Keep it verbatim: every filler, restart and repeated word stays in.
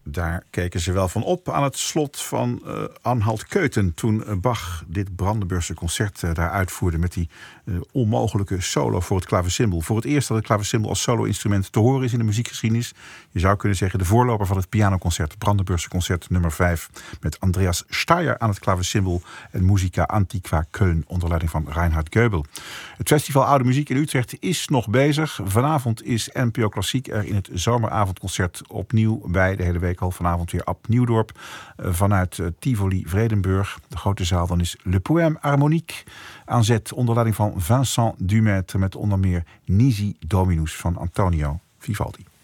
daar keken ze wel van op aan het slot van uh, Anhalt-Köthen. Toen uh, Bach dit Brandenburgse concert uh, daar uitvoerde met die uh, onmogelijke solo voor het klavecimbal. Voor het eerst dat het klavecimbal als solo-instrument te horen is in de muziekgeschiedenis. Je zou kunnen zeggen de voorloper van het pianoconcert, het Brandenburgse concert nummer vijf. Met Andreas Steyr aan het klavecimbal en Musica Antiqua Köln onder leiding van Reinhard Goebel. Het festival Oude Muziek in Utrecht is nog bezig. Vanavond is N P O Klassiek er in het zomeravondconcert opnieuw bij. De hele week al vanavond weer Ab Nieuwdorp. Vanuit Tivoli Vredenburg. De grote zaal. Dan is Le Poème Harmonique aan zet onder leiding van Vincent Dumaître met onder meer Nisi Dominus van Antonio Vivaldi.